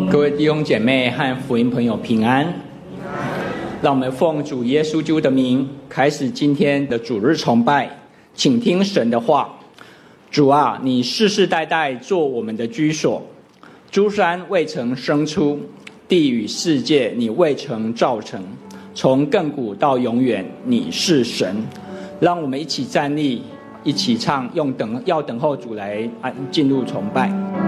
各位弟兄姐妹和福音朋友平安。让我们奉主耶稣基督的名开始今天的主日崇拜，请听神的话。主啊，你世世代代做我们的居所，诸山未曾生出，地与世界你未曾造成，从亘古到永远你是神。让我们一起站立，一起唱，要等候主来进入崇拜。